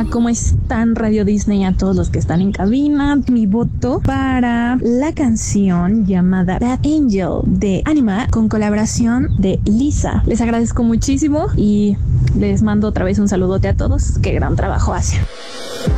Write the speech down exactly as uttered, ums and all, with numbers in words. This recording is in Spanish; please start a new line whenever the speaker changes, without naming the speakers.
¿Cómo están, Radio Disney? A todos los que están en cabina, mi voto para la canción llamada Bad Angel de Anima con colaboración de Lisa. Les agradezco muchísimo y les mando otra vez un saludote a todos. Qué gran trabajo hacen.